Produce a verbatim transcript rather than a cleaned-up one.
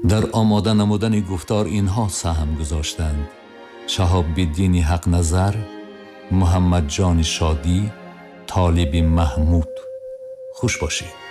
در آماده نمودن گفتار اینها سهم گذاشتند: شهاب الدین حق نظر، محمد جان شادی، طالب محمود. خوش باشید.